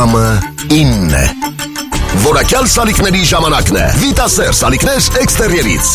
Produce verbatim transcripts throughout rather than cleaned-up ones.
Ժամը ինը։ Որակյալ սալիկների ժամանակն է։ Վիտասեր սալիկներ էքստերիերից։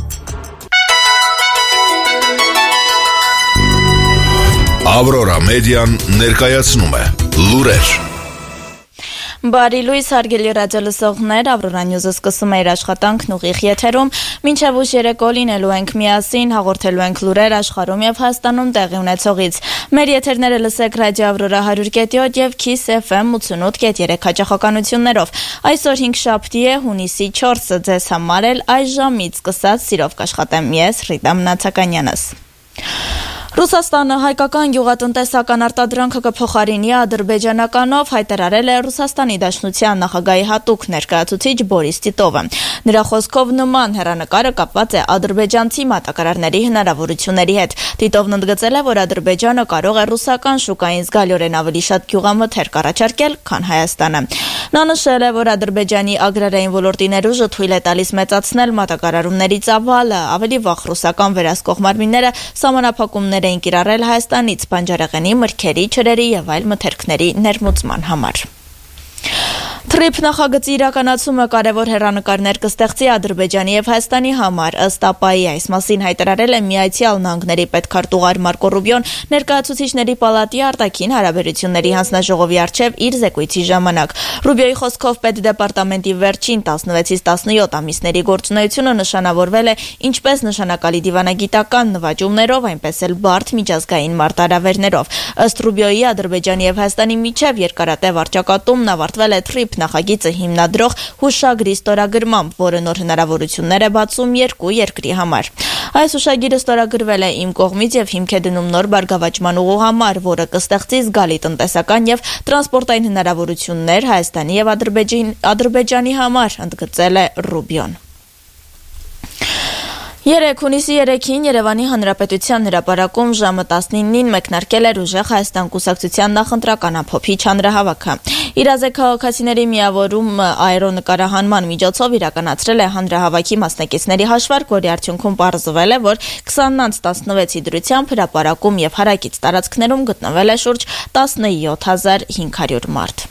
Ավրորա մեդիան ներկայացնում է լուրեր։ Բարի լույս, հարգելի ռադիոլսողներ, Ավրորա Նյուզը սկսում է իր աշխատանքն ուղիղ եթերում, մինչև ուշ երեկո լինելու ենք միասին, հաղորդելու ենք լուրեր աշխարհում եւ Հայաստանում տեղի ունեցողից։ Մեր եթերները լսեք ռադիո Ավրորա one hundred point seven եւ Kiss F M eighty-eight point three հաճախականություններով։ Այսօր հինգշաբթի է, հունիսի չորսը, ձեզ համար էլ այս ժամից սկսած սիրով կաշխատեմ ես, Ռիտա Մնացականյանս։ Ռուսաստանը հայկական գյուղատնտեսական արտադրանքը կփոխարինի ադրբեջանականով, հայտարարել է Ռուսաստանի Դաշնության նախագահի հատուկ ներկայացուցիչ Բորիս Տիտովը։ Նրա խոսքով նման հեռանկարը կապված է ադրբեջանցի մատակարարների հնարավորությունների հետ։ Տիտովն ընդգծել է, որ Ադրբեջանը կարող է ռուսական շուկային զգալիորեն ավելի շատ գյուղամթերք առաջարկել, քան Հայաստանը։ Նա նշել է, որ Ադրբեջանի ագրարային ոլորտի ներուժը թույլ է տալիս մեծացնել մատակարարումների ծավալը, ավելի վաղ ռուսական վերահսկող մարմինները սահմանափակումներ էին կիրառել Հայաստանից բանջարեղենի, մրգերի, ջրերի եւ այլ մթերքների ներմուծման համար։ Թրիփ նախագծի իրականացումը կարևոր հեռանկարներ կստեղծի Ադրբեջանի եւ Հայաստանի համար, ըստ ԱՊԱ-ի այս մասին հայտարարել է Միացյալ Նահանգների պետքարտուղար Մարկո Ռուբիոն ներկայացուցիչների պալատի արտաքին հարաբերությունների հանձնաժողովի առջև իր զեկույցի ժամանակ։ Ռուբիոյի խոսքով պետդեպարտամենտի վերջին տասնվեցից տասնյոթ ամիսների գործունեությունը նշանավորվել է ինչպես նշանակալի դիվանագիտական նվաճումներով, այնպես էլ բարդ միջազգային մարտահրավերներով։ Ըստ Ռուբիոյի Ադրբեջանի եւ Հայաստանի միջև երկարատև առճակատումն ավարտվել է Թրիփ նախագիծը հիմնադրող հուշագրի ստորագրմամբ, որը նոր հնարավորություններ է բացում երկու երկրի համար։ Այս հուշագիրը ստորագրվել է իմ կողմից եւ հիմք է դնում նոր բարգավաճման ուղու համար, որը կստեղծի զգալի տնտեսական եւ տրանսպորտային հնարավորություններ Հայաստանի եւ Ադրբեջանի համար, ընդգծել է Ռուբիոն։ Երեկ հունիսի երեքին Երևանի Հանրապետության հրապարակում ժամը տասնինին մեկնարկել էր ուժեղ Հայաստան կուսակցության նախընտրական ամփոփիչ հանրահավաքը։ Իրազեկ քաղաքացիների միավորում աերոնկարահանման միջոցով իրականացրել է հանրահավաքի մասնակիցների հաշվարկ, որի արդյունքում պարզվել է, որ քսանից տասնվեցի դրությամբ հրապարակում եւ հարակից տարածքներում գտնվել է շուրջ տասնյոթ հազար հինգ հարյուր մարդ։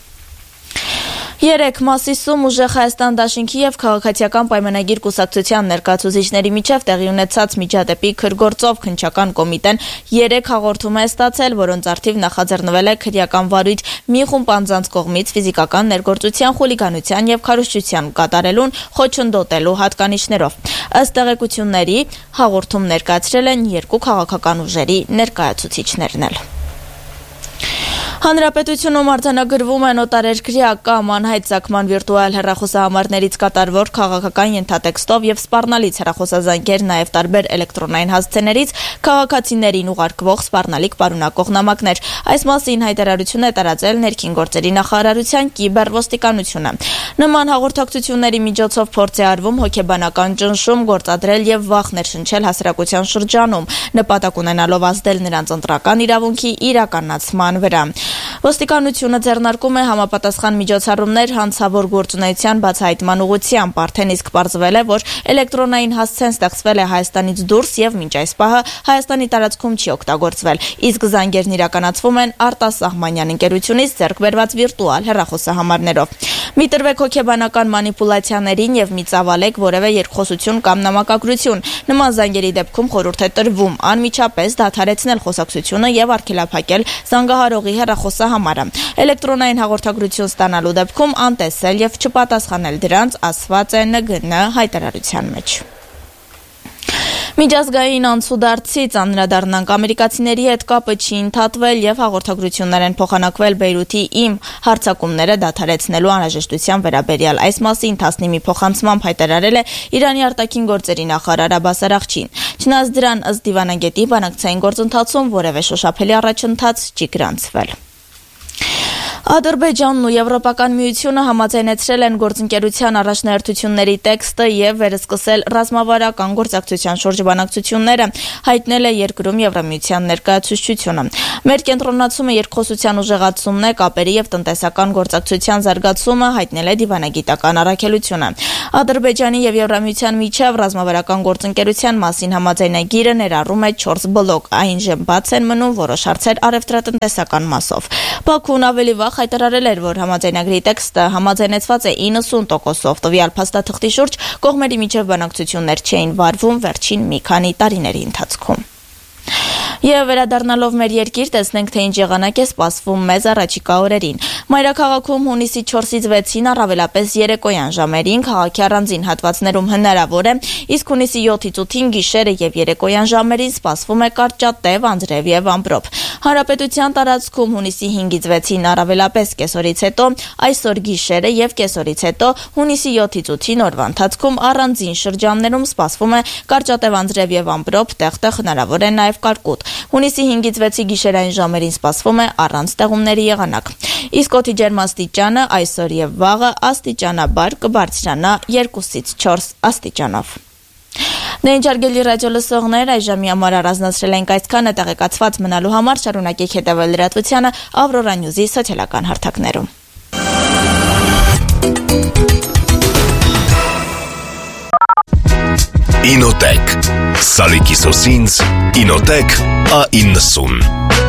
Երեկ Մասիսում ուժեղ Հայաստան դաշինքի եւ քաղաքացիական պայմանագիր կուսակցության ներկայացուցիչների միջև տեղի ունեցած միջադեպի քրգործով քննչական կոմիտեն երեք հաղորդում է ստացել, որոնց արդիվ նախաձեռնվել է քրեական վարույթ մի խումբ անձանց կողմից ֆիզիկական ներգործության, խուլիգանության եւ քարոզչության կատարելուն խոչընդոտելու հատկանիշներով։ Ըստ տեղեկությունների հաղորդում ներկայացրել են երկու քաղաքական ուժերի ներկայացուցիչներն էլ։ Հանրապետությունում արձանագրվում են օտարերկրյա կամ անհայտ ծագման վիրտուալ հեռախոսահամարներից կատարվող քաղաքական ենթատեքստով եւ սպառնալից հեռախոսազանգեր, նաեւ տարբեր էլեկտրոնային հասցեներից քաղաքացիներին ուղարկվող սպառնալիք պարունակող նամակներ։ Այս մասին հայտարարություն է տարածել Ներքին գործերի նախարարության կիբերոստիկանությունը։ Նման հաղորդակցությունների միջոցով փորձ է արվում հոգեբանական ճնշում գործադրել եւ վախ ներշնչել հասարակության շրջանում, նպատակ ունենալով ազդել նրանց ընտրական իրավունքի իրականացման վրա։ Ոստիկանությունը ձեռնարկում է համապատասխան միջոցառումներ հանցավոր գործունեության բացահայտման ուղղությամբ, արդեն իսկ պարզվել է, որ էլեկտրոնային հասցեն ստեղծվել է Հայաստանից դուրս եւ մինչ այս պահը Հայաստանի տարածքում չի օգտագործվել, իսկ զանգերն իրականացվում են արտասահմանյան ընկերությունից ձեռք բերված վիրտուալ հեռախոսահամարներով։ Մի տրվեք հոգեբանական մանիպուլյացիաներին եւ մի ծավալեք որևէ երկխոսություն կամ նամակագրություն։ Նման զանգերի դեպքում խորհուրդ է տրվում անմիջապես դադարեցնել խոսակցությունը եւ արգելափակել զանգահարողի հեռախոսահամարը։ Էլեկտրոնային հաղորդագրություն ստանալու դեպքում անտեսել եւ չպատասխանել դրանց, ասված է N G N հայտարարության մեջ։ Միջազգային անցուդարձից անդրադառնանք, ամերիկացիների հետ կապը չի ընդհատվել եւ հաղորդագրություններ են փոխանակվել Բեյրութի իմ հարձակումները դադարեցնելու անհրաժեշտության վերաբերյալ։ Այս մասին Թասնիմի փոխանցմամբ հայտարարել է Իրանի արտաքին գործերի նախարար Աբբաս Արաղչին։ Չնայած դրան, ըստ դիվանագետի, բանակցային գործընթացում որևէ շոշափելի առաջընթաց չի գրանցվել։ Ադրբեջանն ու Եվրոպական միությունը համաձայնեցրել են գործընկերության առաջնահերթությունների տեքստը եւ վերսկսել ռազմավարական գործակցության շուրջ բանակցությունները, հայտնել է երկրում Եվրամիության ներկայացուցչությունը։ Մեր կենտրոնացումը երկխոսության ուժեղացումն է, կապերի եւ տնտեսական գործակցության զարգացումը, հայտնել է դիվանագիտական առաքելությունը։ Ադրբեջանի եւ Եվրամիության միջև ռազմավարական գործընկերության մասին համաձայնագիրը ներառում է չորս բլոկ, այնժմ բաց են մնում որոշ հարցեր առևտրատնտեսական մասով։ Բաքուն ավելի վաղ վաղ հայտարարել էր, որ համաձայնագրի տեքստը համաձայնեցված է իննսուն տոկոսով, տվյալ փաստաթղթի շուրջ կողմերի միջև բանակցություններ չէին վարվում վերջին մի քանի տարիների ընթացքում։ Եվ վերադառնալով մեր երկիր, տեսնենք, թե ինչ եղանակ է սպասվում մեզ առաջիկա օրերին։ Մայրաքաղաքում հունիսի չորսից վեցին առավելապես երեկոյան ժամերին քաղաքի առանձին հատվածներում հնարավոր է, իսկ հունիսի յոթից ութին գիշերը եւ երեկոյան ժամերին սպասվում է կարճատև, անձրև եւ ամպրոպ։ Հանրապետության տարածքում հունիսի հինգից վեցին առավելապես կեսօրից հետո, այսօր գիշերը եւ կեսօրից հետո հունիսի յոթից ութին օրվա ընթացքում առանձին շրջաններում սպասվում է կարճատև, անձրև եւ ամպրոպ, տեղ-տեղ հնարավոր է նաեւ կարկուտ։ Հունիսի հինգից վեցի գիշերային ժամերին սպասվում է առանց տեղումների եղանակ։ Իսկ օդի ջերմաստիճանը այսօր եւ վաղը աստիճանաբար կբարձրանա երկուսից չորս աստիճանով։ Դե ինչ արգելի ռադիո լսողներ, այժմի համար առանձնացրել ենք այսքանը, տեղեկացված մնալու համար շարունակեք հետևել լրատվությանը Ավրորա Նյուզի սոցիալական հարթակներում։ Ինոտեք Սալիկի սոսինց Ինոտեք A իննսուն